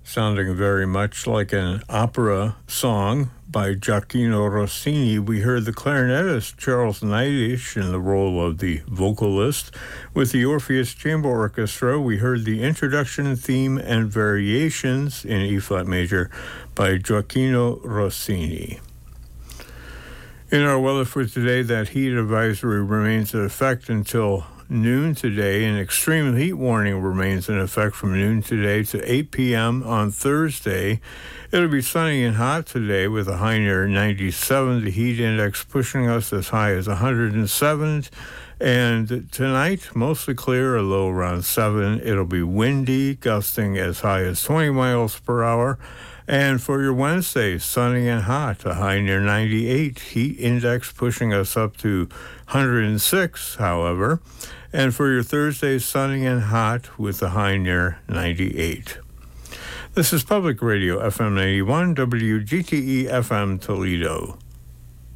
Sounding very much like an opera song by Gioacchino Rossini, we heard the clarinetist Charles Neidish in the role of the vocalist. With the Orpheus Chamber Orchestra, we heard the introduction, theme, and variations in E-flat major by Gioacchino Rossini. In our weather for today, that heat advisory remains in effect until noon today. An extreme heat warning remains in effect from noon today to 8 p.m. on Thursday. It'll be sunny and hot today with a high near 97, the heat index pushing us as high as 107. And tonight, mostly clear, a low around 7. It'll be windy, gusting as high as 20 miles per hour. And for your Wednesday, sunny and hot, a high near 98, heat index pushing us up to 106, however. And for your Thursday, sunny and hot with a high near 98. This is Public Radio FM 91, WGTE FM Toledo.